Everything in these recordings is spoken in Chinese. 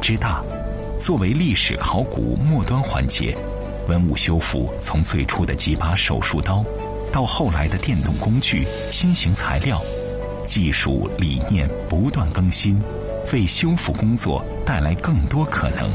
之大。作为历史考古末端环节，文物修复从最初的几把手术刀，到后来的电动工具、新型材料，技术理念不断更新，为修复工作带来更多可能。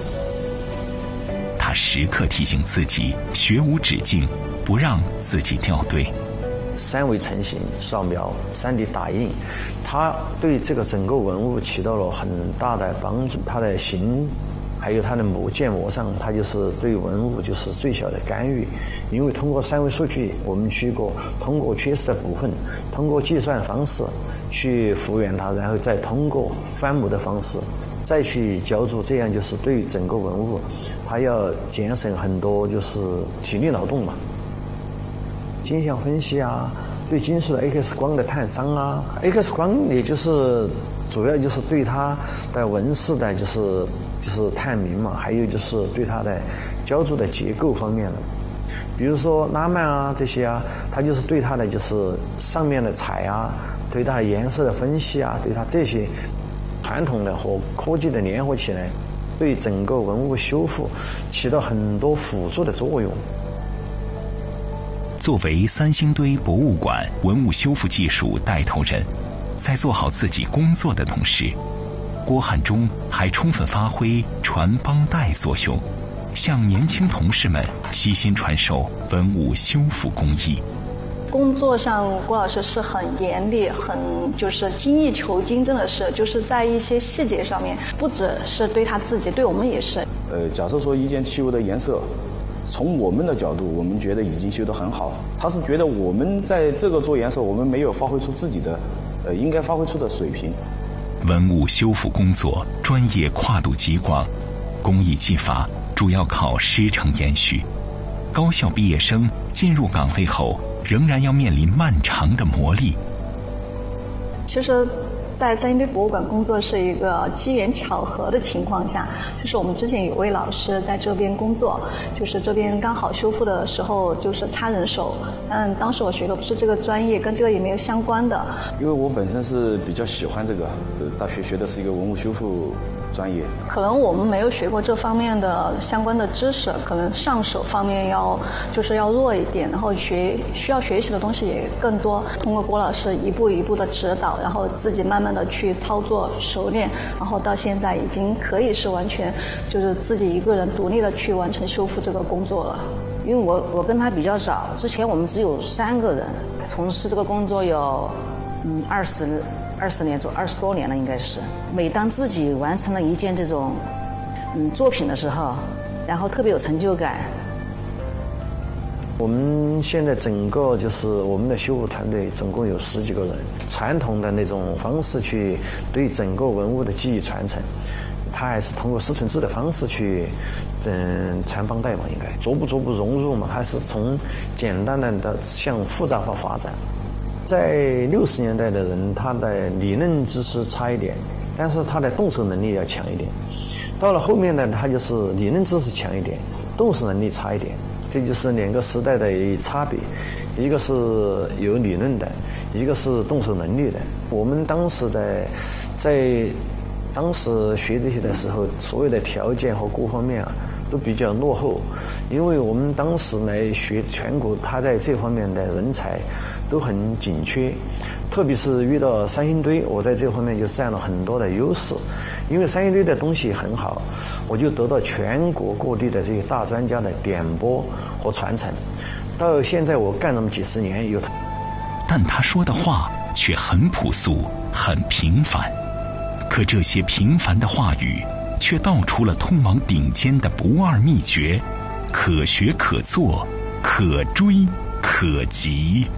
他时刻提醒自己，学无止境，不让自己掉队。 三维成型、扫描、3D 打印，它对这个整个文物起到了很大的帮助。它的形，还有它的建模上，它就是对文物就是最小的干预。因为通过三维数据，我们通过缺失的部分，通过计算方式去复原它，然后再通过翻模的方式再去浇筑，这样就是对整个文物，它要节省很多就是体力劳动嘛。金像分析啊，对金属的 X 光的探伤啊 ，X 光也就是主要就是对它的纹饰的就是探明嘛，还有就是对它的浇筑的结构方面的，比如说拉曼啊这些啊，它就是对它的就是上面的彩啊，对它的颜色的分析啊，对它这些传统的和科技的联合起来，对整个文物修复起到很多辅助的作用。 作为三星堆博物馆文物修复技术带头人，在做好自己工作的同时，郭汉忠还充分发挥传帮带作用，向年轻同事们悉心传授文物修复工艺。 工作上，郭老师是很严厉，很就是精益求精，真的是就是在一些细节上面，不只是对他自己，对我们也是。 假设说一件器物的颜色，从我们的角度，我们觉得已经修得很好。他是觉得我们在这个做颜色，我们没有发挥出自己的应该发挥出的水平。 文物修复工作专业跨度极广，工艺技法主要靠师承延续。高校毕业生进入岗位后，仍然要面临漫长的磨砺。 其实在三星堆博物馆工作是一个机缘巧合的情况下，就是我们之前有位老师在这边工作，就是这边刚好修复的时候就是差人手，当时我学的不是这个专业，跟这个也没有相关的。 因为我本身是比较喜欢这个，大学学的是一个文物修复专业， 可能我们没有学过这方面的相关的知识，可能上手方面要弱一点，然后需要学习的东西也更多。通过郭老师一步一步的指导，然后自己慢慢的去操作熟练，然后到现在已经可以是完全就是自己一个人独立的去完成修复这个工作了。 因为我跟他比较早，之前我们只有3个人从事这个工作有20年左右，20多年了应该是。每当自己完成了一件这种作品的时候，然后特别有成就感。 我们现在整个就是我们的修复团队总共有10几个人，传统的那种方式去对整个文物的技艺传承，它还是通过师承制的方式去传帮带嘛，应该逐步融入嘛，它是从简单的向复杂化发展。在60年代的人，他的理论知识差一点，但是他的动手能力要强一点。到了后面呢，他就是理论知识强一点，动手能力差一点，这就是2个时代的差别。一个是有理论的，一个是动手能力的。我们当时在当时学这些的时候，所有的条件和各方面都比较落后，因为我们当时来学全国，他在这方面的人才都很紧缺，特别是遇到三星堆，我在这方面就占了很多的优势，因为三星堆的东西很好，我就得到全国各地的这些大专家的点拨和传承。到现在我干那么几十年， 但他说的话却很朴素，很平凡。可这些平凡的话语，却道出了通往顶尖的不二秘诀，可学可做，可追可及。